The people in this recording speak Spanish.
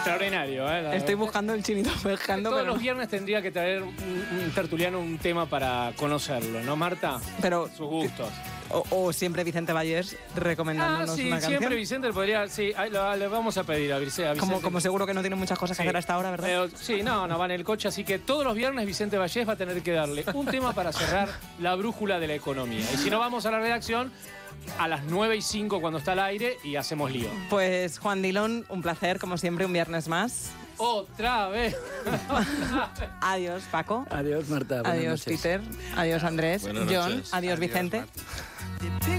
Extraordinario, ¿eh? Estoy buscando el chinito pescando. Todos pero los viernes tendría que traer un tertuliano un tema para conocerlo, ¿no, Marta? Pero Sus gustos. o siempre Vicente Vallés recomendándonos sí, una canción. siempre Vicente podría... Sí, le vamos a pedir a Vicente. Como seguro que no tiene muchas cosas que hacer hasta ahora, ¿verdad? Pero, sí, no, va en el coche, así que todos los viernes Vicente Vallés va a tener que darle un tema para cerrar la brújula de la economía. Y si no, vamos a la redacción a las 9:05 cuando está al aire y hacemos lío. Pues Juan Dillon, un placer, como siempre, un viernes más. ¡Otra vez! Adiós, Paco. Adiós, Marta. Buenas Adiós, noches. Peter. Adiós, Andrés. Buenas John. noches. Adiós, Vicente. Marta.